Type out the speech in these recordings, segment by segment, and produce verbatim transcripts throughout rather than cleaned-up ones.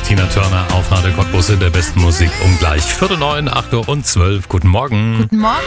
Tina Turner auf Radio Cottbus in der besten Musik um gleich Viertel neun, acht Uhr und zwölf. Guten Morgen. Guten Morgen.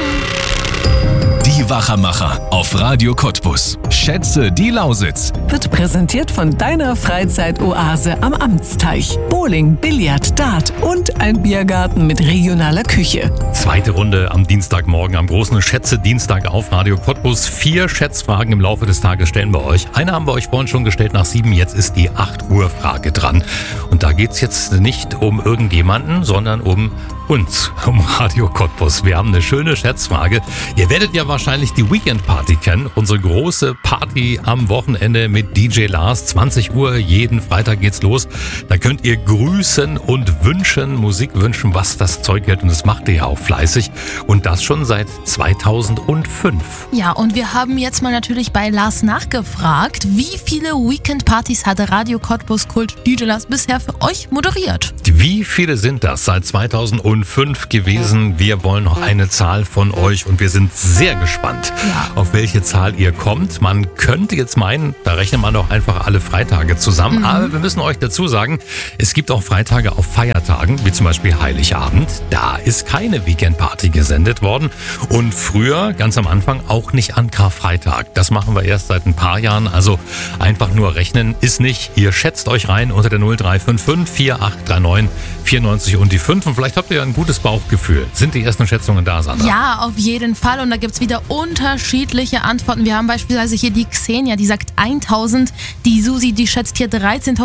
Die Wachermacher auf Radio Cottbus. Schätze die Lausitz. Wird präsentiert von deiner Freizeitoase am Amtsteich. Bowling, Billard, Dart und ein Biergarten mit regionaler Küche. Zweite Runde am Dienstagmorgen, am großen Schätze-Dienstag auf Radio Cottbus. Vier Schätzfragen im Laufe des Tages stellen wir euch. Eine haben wir euch vorhin schon gestellt nach sieben, jetzt ist die acht Uhr Frage dran. Und da geht's jetzt nicht um irgendjemanden, sondern um uns, um Radio Cottbus. Wir haben eine schöne Schätzfrage. Ihr werdet ja wahrscheinlich die Weekend Party kennen. Unsere große Party am Wochenende mit D J Lars. zwanzig Uhr, jeden Freitag geht's los. Da könnt ihr grüßen und wünschen, Musik wünschen, was das Zeug hält. Und das macht ihr ja auch fleißig. Und das schon seit zweitausendfünf. Ja, und wir haben jetzt mal natürlich bei Lars nachgefragt, wie viele Weekend Partys hat Radio Cottbus Kult D J Lars bisher für euch moderiert? Wie viele sind das seit zweitausendfünf gewesen? Wir wollen noch eine Zahl von euch und wir sind sehr gespannt, Ja. auf welche Zahl ihr kommt. Man könnte jetzt meinen, da rechnet man doch einfach alle Freitage zusammen. Mhm. Aber wir müssen euch dazu sagen, es gibt auch Freitage auf Feiertagen, wie zum Beispiel Heiligabend. Da ist keine Weekend-Party gesendet worden. Und früher, ganz am Anfang, auch nicht an Karfreitag. Das machen wir erst seit ein paar Jahren. Also einfach nur rechnen ist nicht. Ihr schätzt euch rein unter der null drei fünf fünf vier acht drei neun vier neun und die fünf. Und vielleicht habt ihr ja ein gutes Bauchgefühl. Sind die ersten Schätzungen da, Sandra? Ja, auf jeden Fall. Und da gibt's wieder unterschiedliche Antworten. Wir haben beispielsweise hier die Xenia, die sagt tausend. Die Susi, die schätzt hier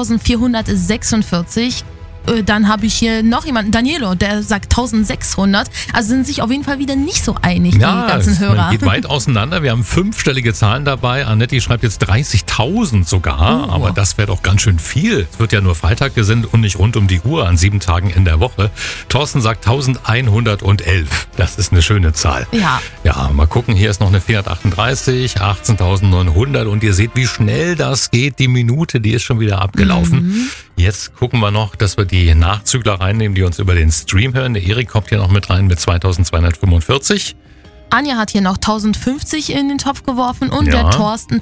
dreizehntausendvierhundertsechsundvierzig. Äh, Dann habe ich hier noch jemanden, Danielo, der sagt eintausendsechshundert. Also sind sich auf jeden Fall wieder nicht so einig, Ja, die ganzen es Hörer. geht weit auseinander. Wir haben fünfstellige Zahlen dabei. Annette schreibt jetzt dreißigtausend sogar. Oh. Aber das wäre doch ganz schön viel. Es wird ja nur Freitag gesendet und nicht rund um die Uhr an sieben Tagen in der Woche. Thorsten sagt elfhundertelf. Das ist eine schöne Zahl. Ja. Ja, mal gucken. Hier ist noch eine vierhundertachtunddreißig, achtzehntausendneunhundert. Und ihr seht, wie schnell das geht. Die Minute, die ist schon wieder abgelaufen. Mhm. Jetzt gucken wir noch, dass wir die Nachzügler reinnehmen, die uns über den Stream hören. Der Erik kommt hier noch mit rein mit zweitausendzweihundertfünfundvierzig. Anja hat hier noch tausendfünfzig in den Topf geworfen und Ja. der Thorsten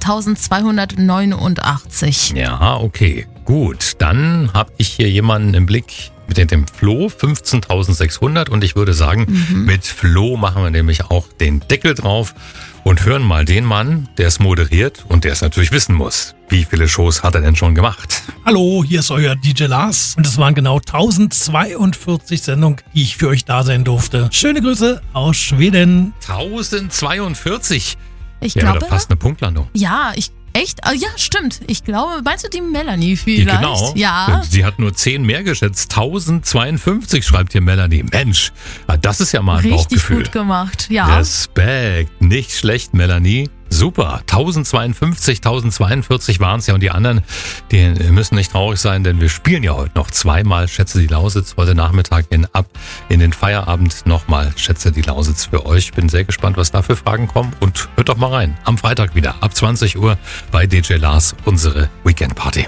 eintausendzweihundertneunundachtzig. Ja, okay, gut. Dann habe ich hier jemanden im Blick mit dem Flo, fünfzehntausendsechshundert. Und ich würde sagen, mit Flo machen wir nämlich auch den Deckel drauf und hören mal den Mann, der es moderiert und der es natürlich wissen muss. Wie viele Shows hat er denn schon gemacht? Hallo, hier ist euer D J Lars und es waren genau tausendzweiundvierzig Sendungen, die ich für euch da sein durfte. Schöne Grüße aus Schweden. tausendzweiundvierzig. Ich Ja, aber glaube, fast eine Punktlandung. ja, ich echt, ah, ja, stimmt. Ich glaube, meinst du die Melanie Ja, vielleicht? genau. Ja. Sie hat nur zehn mehr geschätzt. tausendzweiundfünfzig schreibt hier Melanie. Mensch, das ist ja mal ein Richtig Bauchgefühl. gut gemacht, ja. Respekt. Nicht schlecht, Melanie. Super. tausendzweiundfünfzig, tausendzweiundvierzig waren es ja. Und die anderen, die müssen nicht traurig sein, denn wir spielen ja heute noch zweimal Schätze die Lausitz. Heute Nachmittag hin ab in den Feierabend nochmal Schätze die Lausitz für euch. Bin sehr gespannt, was da für Fragen kommen. Und hört doch mal rein. Am Freitag wieder ab zwanzig Uhr bei D J Lars, unsere Weekend Party.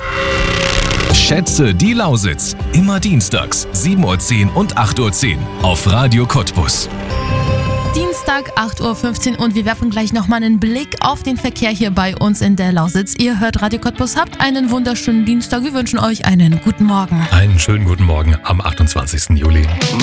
Schätze die Lausitz. Immer dienstags, sieben Uhr zehn und acht Uhr zehn auf Radio Cottbus. Dienstag, acht Uhr fünfzehn und wir werfen gleich nochmal einen Blick auf den Verkehr hier bei uns in der Lausitz. Ihr hört Radio Cottbus, habt einen wunderschönen Dienstag. Wir wünschen euch einen guten Morgen. Einen schönen guten Morgen am achtundzwanzigsten Juli.